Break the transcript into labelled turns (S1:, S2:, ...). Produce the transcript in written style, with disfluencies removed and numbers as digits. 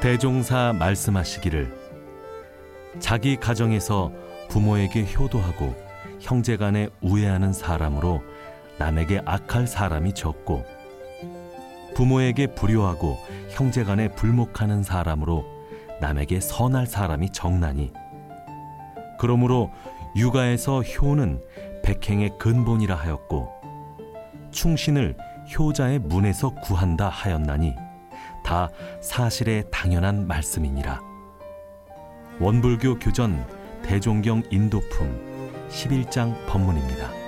S1: 대종사 말씀하시기를 자기 가정에서 부모에게 효도하고 형제간에 우애하는 사람으로 남에게 악할 사람이 적고 부모에게 불효하고 형제간에 불목하는 사람으로 남에게 선할 사람이 적나니 그러므로 육아에서 효는 백행의 근본이라 하였고 충신을 효자의 문에서 구한다 하였나니 다 사실에 당연한 말씀이니라. 원불교 교전 대종경 인도품 11장 법문입니다.